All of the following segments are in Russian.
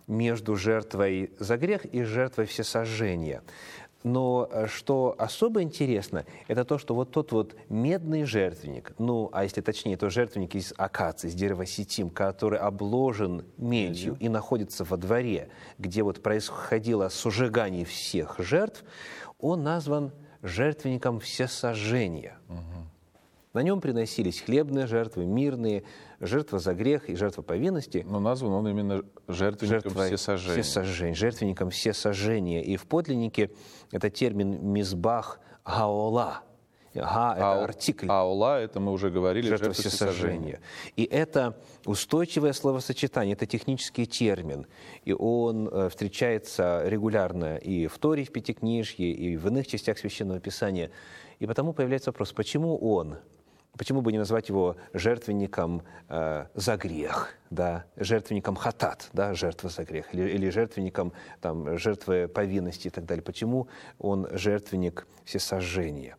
между жертвой за грех и жертвой всесожжения. Но что особо интересно, это то, что вот тот вот медный жертвенник, а если точнее, то жертвенник из акации, из дерева ситим, который обложен медью и находится во дворе, где вот происходило сожигание всех жертв, он назван жертвенником всесожжения. На нем приносились хлебные жертвы, мирные, жертва за грех и жертва повинности. Но назван он именно жертвенником всесожжения. Жертвенником всесожжения. И в подлиннике это термин «мизбах гаола». Га – это артикль. Аола – это мы уже говорили, жертва всесожжения. И это устойчивое словосочетание, это технический термин. И он встречается регулярно и в Торе, в Пятикнижье, и в иных частях Священного Писания. И потому появляется вопрос, почему он? Почему бы не назвать его жертвенником за грех, да? Жертвенником хатат, да? Жертва за грех, или жертвенником жертвы повинности и так далее? Почему он жертвенник всесожжения?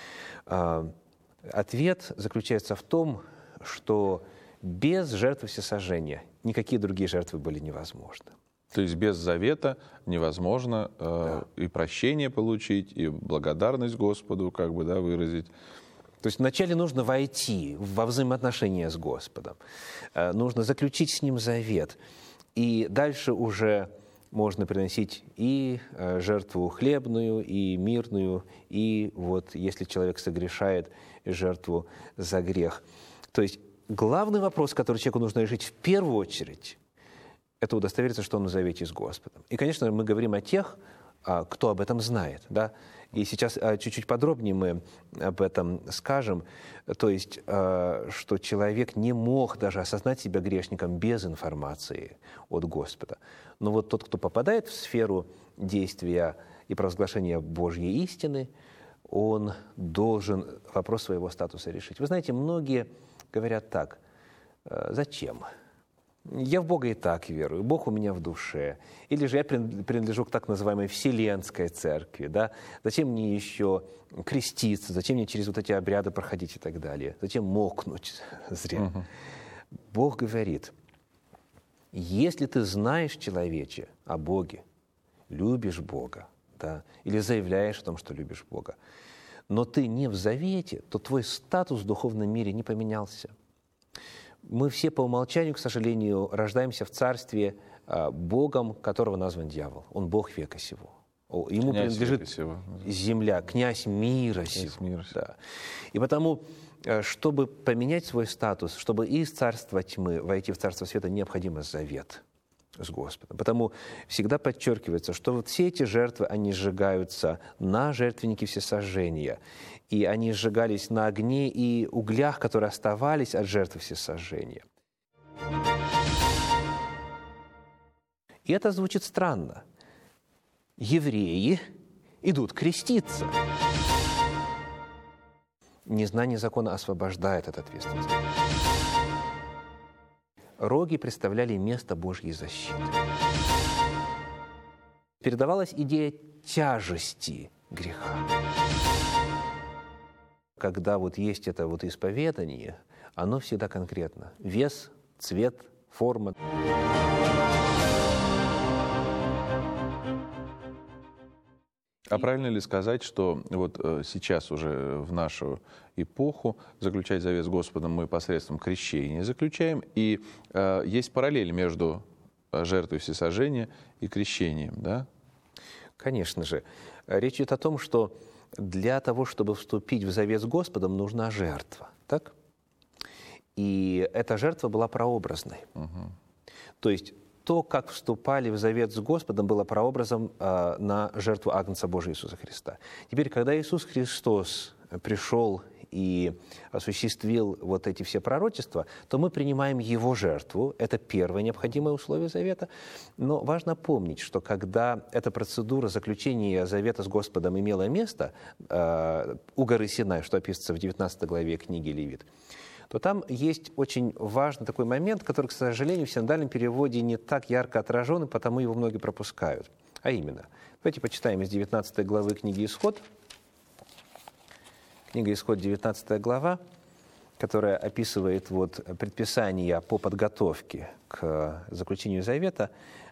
Ответ заключается в том, что без жертвы всесожжения никакие другие жертвы были невозможны. То есть без завета невозможно и прощение получить, и благодарность Господу выразить. То есть вначале нужно войти во взаимоотношения с Господом, нужно заключить с Ним завет, и дальше уже можно приносить и жертву хлебную, и мирную, и вот если человек согрешает, жертву за грех. То есть главный вопрос, который человеку нужно решить в первую очередь, это удостовериться, что он на завете с Господом. И, конечно, мы говорим о тех, кто об этом знает, да? И сейчас чуть-чуть подробнее мы об этом скажем. То есть, что человек не мог даже осознать себя грешником без информации от Господа. Но вот тот, кто попадает в сферу действия и провозглашения Божьей истины, он должен вопрос своего статуса решить. Вы знаете, многие говорят так: зачем? Я в Бога и так верую, Бог у меня в душе. Или же я принадлежу к так называемой Вселенской Церкви. Да? Зачем мне еще креститься, зачем мне через вот эти обряды проходить и так далее? Зачем мокнуть зря? Бог говорит: если ты знаешь, человече, о Боге, любишь Бога, да, или заявляешь о том, что любишь Бога, но ты не в завете, то твой статус в духовном мире не поменялся. Мы все по умолчанию, к сожалению, рождаемся в царстве Богом, которого назван дьявол. Он Бог века сего. Ему князь принадлежит земля, князь мира сего. Да. И потому, чтобы поменять свой статус, чтобы из царства тьмы войти в царство света, необходим завет с Господом. Потому всегда подчеркивается, что вот все эти жертвы, они сжигаются на жертвеннике всесожжения. И они сжигались на огне и углях, которые оставались от жертвы всесожжения. И это звучит странно. Евреи идут креститься. Незнание закона освобождает от ответственности. Роги представляли место Божьей защиты. Передавалась идея тяжести греха. Когда вот есть это вот исповедание, оно всегда конкретно. Вес, цвет, форма. А правильно ли сказать, что вот сейчас уже в нашу эпоху заключать завет с Господом мы посредством крещения заключаем, и есть параллель между жертвой всесожжения и крещением, да? Конечно же. Речь идет о том, что для того, чтобы вступить в завет с Господом, нужна жертва, так? И эта жертва была прообразной. То есть то, как вступали в завет с Господом, было прообразом на жертву Агнца Божия Иисуса Христа. Теперь, когда Иисус Христос пришел и осуществил вот эти все пророчества, то мы принимаем Его жертву. Это первое необходимое условие завета. Но важно помнить, что когда эта процедура заключения завета с Господом имела место у горы Синай, что описывается в 19 главе книги Левит, то там есть очень важный такой момент, который, к сожалению, в синодальном переводе не так ярко отражен, и потому его многие пропускают. А именно, давайте почитаем из 19 главы книги «Исход». Книга «Исход», 19 глава, которая описывает вот предписания по подготовке к заключению завета.